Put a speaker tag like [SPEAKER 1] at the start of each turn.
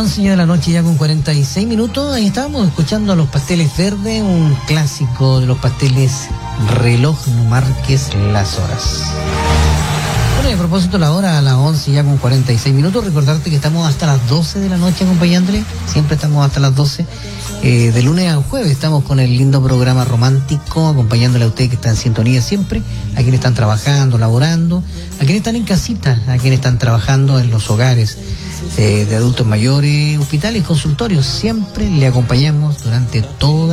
[SPEAKER 1] 11 de la noche ya con 46 minutos. Ahí estábamos escuchando a Los Pasteles Verdes, un clásico de los pasteles Reloj, no marques las horas. Bueno, y a propósito la hora, a las 11 ya con 46 minutos, recordarte que estamos hasta las 12 de la noche acompañándole, siempre estamos hasta las 12, de lunes a jueves estamos con el lindo programa romántico, acompañándole a usted que está en sintonía siempre, a quienes están trabajando, laborando, a quienes están en casita, a quienes están trabajando en los hogares de adultos mayores, hospitales, consultorios, siempre le acompañamos durante toda